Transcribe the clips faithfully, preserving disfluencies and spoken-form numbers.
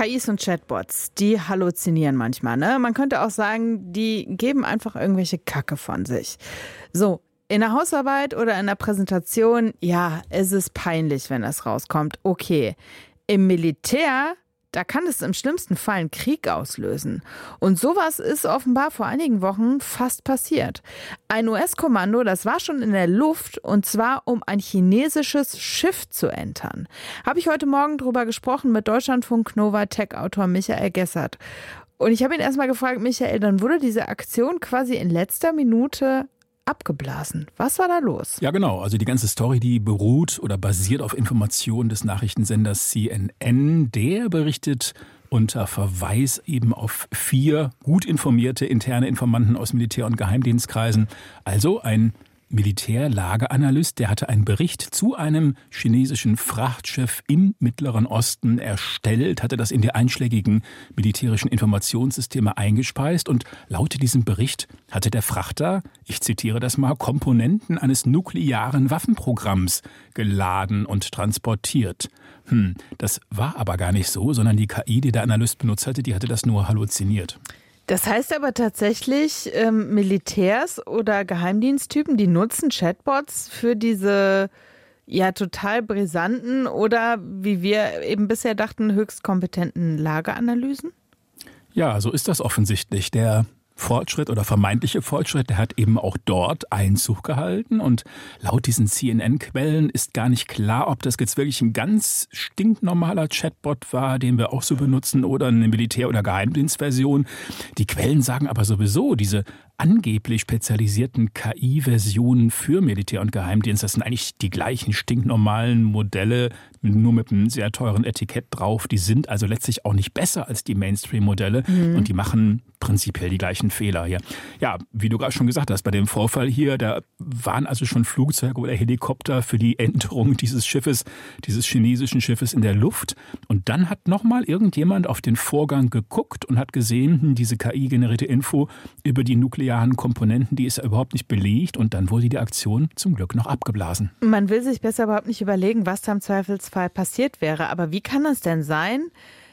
K Is und Chatbots, die halluzinieren manchmal, ne? Man könnte auch sagen, die geben einfach irgendwelche Kacke von sich. So, in der Hausarbeit oder in der Präsentation, ja, es ist peinlich, wenn das rauskommt. Okay, im Militär, da kann es im schlimmsten Fall einen Krieg auslösen. Und sowas ist offenbar vor einigen Wochen fast passiert. Ein U S-Kommando, das war schon in der Luft, und zwar um ein chinesisches Schiff zu entern. Habe ich heute Morgen drüber gesprochen mit Deutschlandfunk Nova Tech-Autor Michael Gessert. Und ich habe ihn erstmal gefragt, Michael, dann wurde diese Aktion quasi in letzter Minute abgeblasen. Was war da los? Ja, genau. Also die ganze Story, die beruht oder basiert auf Informationen des Nachrichtensenders C N N. Der berichtet unter Verweis eben auf vier gut informierte interne Informanten aus Militär- und Geheimdienstkreisen. Also ein Militärlageanalyst, der hatte einen Bericht zu einem chinesischen Frachtschiff im Mittleren Osten erstellt, hatte das in die einschlägigen militärischen Informationssysteme eingespeist und laut diesem Bericht hatte der Frachter, ich zitiere das mal, Komponenten eines nuklearen Waffenprogramms geladen und transportiert. Hm, das war aber gar nicht so, sondern die K I, die der Analyst benutzt hatte, die hatte das nur halluziniert. Das heißt aber tatsächlich, ähm, Militärs oder Geheimdiensttypen, die nutzen Chatbots für diese ja total brisanten oder, wie wir eben bisher dachten, höchst kompetenten Lageanalysen? Ja, so ist das offensichtlich. Der Fortschritt oder vermeintliche Fortschritt, der hat eben auch dort Einzug gehalten. Und laut diesen C N N-Quellen ist gar nicht klar, ob das jetzt wirklich ein ganz stinknormaler Chatbot war, den wir auch so benutzen, oder eine Militär- oder Geheimdienstversion. Die Quellen sagen aber sowieso, diese angeblich spezialisierten K I-Versionen für Militär- und Geheimdienst, das sind eigentlich die gleichen stinknormalen Modelle, nur mit einem sehr teuren Etikett drauf. Die sind also letztlich auch nicht besser als die Mainstream-Modelle mhm. und die machen prinzipiell die gleichen Fehler hier. Ja, wie du gerade schon gesagt hast, bei dem Vorfall hier, da waren also schon Flugzeuge oder Helikopter für die Enterung dieses Schiffes, dieses chinesischen Schiffes in der Luft. Und dann hat nochmal irgendjemand auf den Vorgang geguckt und hat gesehen, diese K I-generierte Info über die nuklearen Komponenten, die ist ja überhaupt nicht belegt. Und dann wurde die Aktion zum Glück noch abgeblasen. Man will sich besser überhaupt nicht überlegen, was da im Zweifelsfall passiert wäre. Aber wie kann es denn sein,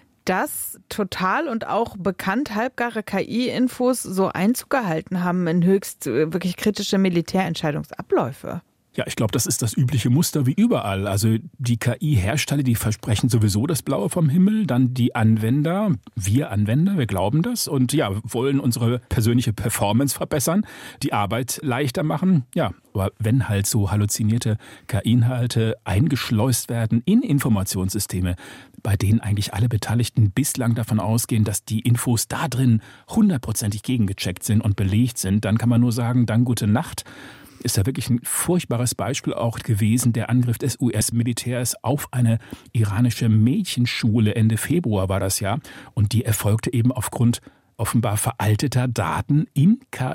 dass total und auch bekannt halbgare K I-Infos so Einzug gehalten haben in höchst wirklich kritische Militärentscheidungsabläufe? Ja, ich glaube, das ist das übliche Muster wie überall. Also die K I-Hersteller, die versprechen sowieso das Blaue vom Himmel, dann die Anwender, wir Anwender, wir glauben das und ja, wollen unsere persönliche Performance verbessern, die Arbeit leichter machen. Ja, aber wenn halt so halluzinierte K I-Inhalte eingeschleust werden in Informationssysteme, bei denen eigentlich alle Beteiligten bislang davon ausgehen, dass die Infos da drin hundertprozentig gegengecheckt sind und belegt sind, dann kann man nur sagen, dann gute Nacht. Ist ja wirklich ein furchtbares Beispiel auch gewesen, der Angriff des U S-Militärs auf eine iranische Mädchenschule. Ende Februar war das ja. Und die erfolgte eben aufgrund offenbar veralteter Daten im K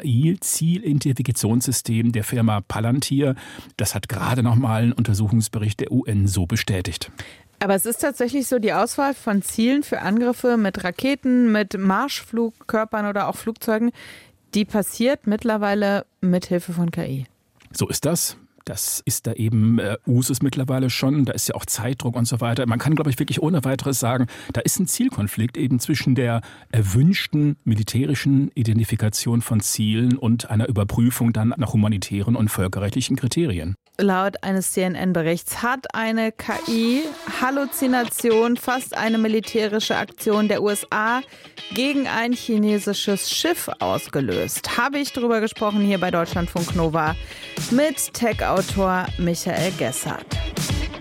I-Zielidentifikationssysteem der Firma Palantir. Das hat gerade nochmal ein Untersuchungsbericht der U N so bestätigt. Aber es ist tatsächlich so, die Auswahl von Zielen für Angriffe mit Raketen, mit Marschflugkörpern oder auch Flugzeugen, die passiert mittlerweile mit Hilfe von K I. So ist das. Das ist da eben äh, Usus mittlerweile schon. Da ist ja auch Zeitdruck und so weiter. Man kann, glaube ich, wirklich ohne weiteres sagen, da ist ein Zielkonflikt eben zwischen der erwünschten militärischen Identifikation von Zielen und einer Überprüfung dann nach humanitären und völkerrechtlichen Kriterien. Laut eines C N N-Berichts hat eine K I-Halluzination fast eine militärische Aktion der U S A gegen ein chinesisches Schiff ausgelöst. Habe ich drüber gesprochen hier bei Deutschlandfunk Nova mit Tech-Autor Michael Gessert.